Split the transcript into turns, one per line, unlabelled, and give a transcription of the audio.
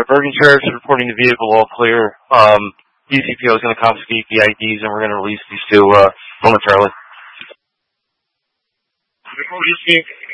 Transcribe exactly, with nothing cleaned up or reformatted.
Bergen Sheriff's reporting the vehicle all clear. Um, D C P O is going to confiscate the I Ds, and we're going to release these two uh, momentarily.
Before you speak,